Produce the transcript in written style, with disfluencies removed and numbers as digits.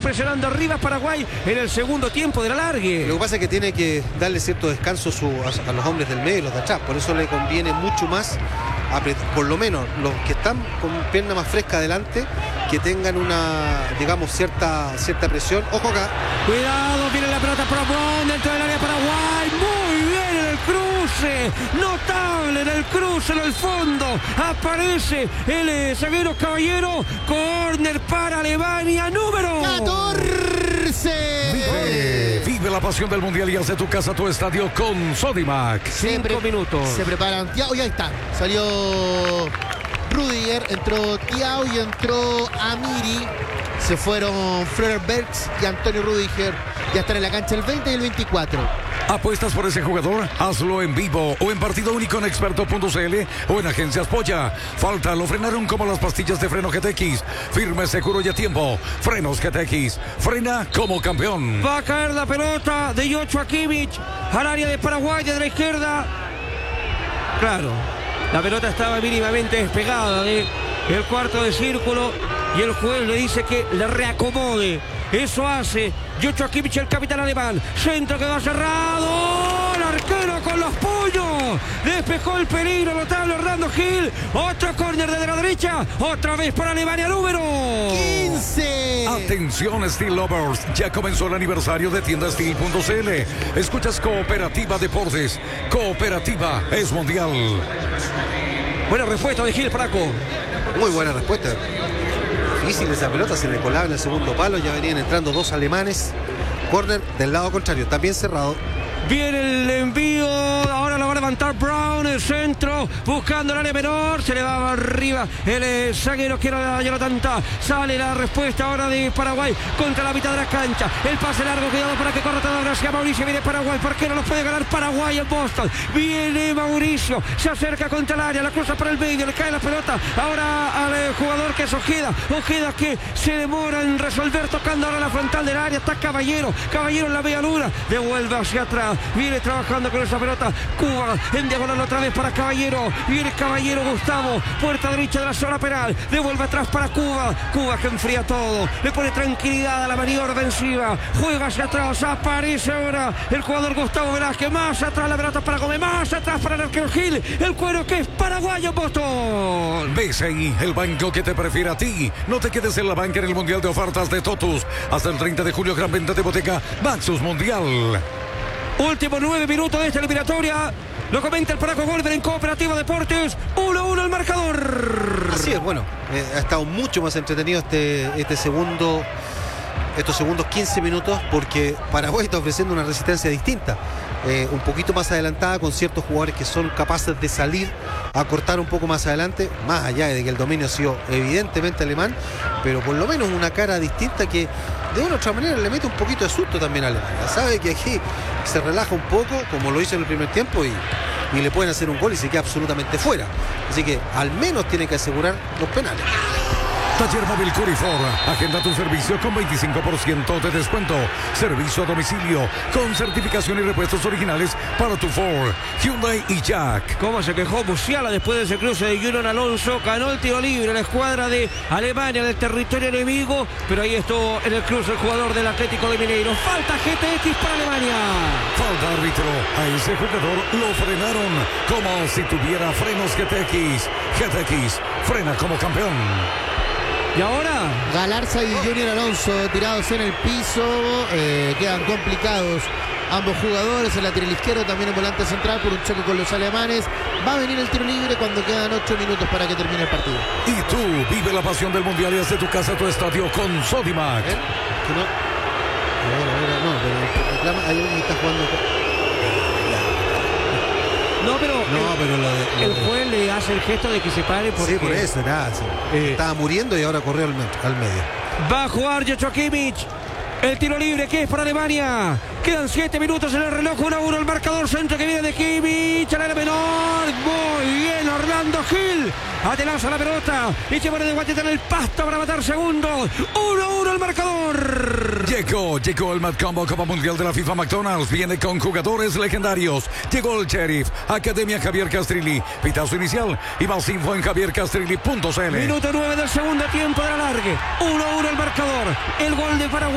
presionando arriba Paraguay en el segundo tiempo del alargue. Lo que pasa es que tiene que darle cierto descanso a los hombres del medio y los de atrás. Por eso le conviene mucho más, por lo menos los que están con pierna más fresca adelante, que tengan una, digamos, cierta presión. Ojo acá. Cuidado, viene la pelota para Brown dentro del área Paraguay. Muy bien en el cruce. Notable en el cruce, en el fondo. Aparece el zaguero Caballero. Córner para Alemania, número 14. Vive la pasión del mundial y haz de tu casa tu estadio con Sodimac. 5 minutos. Se preparan. Thiago, ya está. Salió Rudiger, entró Thiago y entró Amiri. Se fueron Frederbergs y Antonio Rudiger. Ya están en la cancha el 20 y el 24. ¿Apuestas por ese jugador? Hazlo en vivo o en partido único en experto.cl o en Agencias Polla. Falta, lo frenaron como las pastillas de freno GTX. Firme, seguro y a tiempo. Frenos GTX. Frena como campeón. Va a caer la pelota de Joshua Kimmich al área de Paraguay de la izquierda. Claro, la pelota estaba mínimamente despegada del cuarto de círculo y el juez le dice que le reacomode. Eso hace Joshua Kimmich, el capitán alemán. Centro que va cerrado. El arquero con los puños. Despejó el peligro notable Orlando Gil. Otro córner desde la derecha. Otra vez para Alemania, número 15. Atención Steel Lovers, ya comenzó el aniversario de tiendasteel.cl. Escuchas Cooperativa Deportes. Cooperativa es mundial. Buena respuesta de Gil, Fraco. Muy buena respuesta. Difícil esa pelota, se le colaba en el segundo palo. Ya venían entrando dos alemanes. Córner del lado contrario, también cerrado. Viene el envío, ahora lo va a levantar Brown, el centro, buscando el área menor, se le va arriba el zaguero que era tanta. Sale la respuesta ahora de Paraguay contra la mitad de la cancha. El pase largo, cuidado para que corra todo hacia Mauricio. Viene Paraguay, ¿por qué no los puede ganar Paraguay en Boston? Viene Mauricio, se acerca contra el área, la cruza para el medio, le cae la pelota ahora al jugador que es Ojeda. Ojeda que se demora en resolver, tocando ahora la frontal del área. Está Caballero en la media luna, devuelve hacia atrás. Viene trabajando con esa pelota Cuba en diagonal otra vez para Caballero. Viene Caballero, Gustavo, puerta derecha de la zona penal, devuelve atrás para Cuba que enfría todo, le pone tranquilidad a la maniobra ofensiva, juega hacia atrás, aparece ahora el jugador Gustavo Velázquez, más atrás la pelota para Gómez, más atrás para el arquero Gil, el cuero que es paraguayo Boston. BCI, el banco que te prefiere a ti. No te quedes en la banca en el Mundial de Ofertas de Totus. Hasta el 30 de julio, gran venta de hipoteca Maxus Mundial. Últimos 9 minutos de esta eliminatoria. Lo comenta el Paraco Golver en Cooperativa Deportes. 1-1 el marcador. Así es, bueno, ha estado mucho más entretenido estos segundos 15 minutos, porque Paraguay está ofreciendo una resistencia distinta, un poquito más adelantada, con ciertos jugadores que son capaces de salir a cortar un poco más adelante, más allá de que el dominio ha sido evidentemente alemán, pero por lo menos una cara distinta que de una u otra manera le mete un poquito de susto también a Alemania. Sabe que aquí se relaja un poco, como lo hizo en el primer tiempo, y le pueden hacer un gol y se queda absolutamente fuera. Así que al menos tiene que asegurar los penales. Taller Móvil Corifor. Agenda tu servicio con 25% de descuento. Servicio a domicilio con certificación y repuestos originales para tu Ford, Hyundai y Jack. ¿Cómo se quejó Musiala después de ese cruce de Julian Alonso? Ganó el tiro libre la escuadra de Alemania del territorio enemigo, pero ahí estuvo en el cruce el jugador del Atlético de Mineiro. Falta GTX para Alemania. Falta árbitro. A ese jugador lo frenaron como si tuviera frenos GTX. GTX frena como campeón. Y ahora Galarza y Junior Alonso tirados en el piso. Quedan complicados ambos jugadores. El lateral izquierdo, también en volante central, por un choque con los alemanes. Va a venir el tiro libre cuando quedan 8 minutos para que termine el partido. Y tú vive la pasión del mundial y haz de tu casa tu estadio con Sodimac. No, pero reclama, hay alguien que está jugando. pero el juez le hace el gesto de que se pare porque... Sí, por eso, nada. Estaba muriendo y ahora corrió al medio. Va a jugar Joshua Kimmich. El tiro libre que es para Alemania. Quedan 7 minutos en el reloj. 1-1 el marcador. Centro que viene de Kimmich. Al área menor. Muy bien Orlando Gil. Atelanza la pelota. Y se pone de guatita en el pasto para matar segundos. 1-1 el marcador. Llegó el Mad Combo Copa Mundial de la FIFA McDonald's. Viene con jugadores legendarios. Llegó el Sheriff. Academia Javier Castrilli. Pitazo inicial y más info en javiercastrilli.cl. Minuto 9 del segundo tiempo de la largue. 1-1 el marcador. El gol de Paraguay.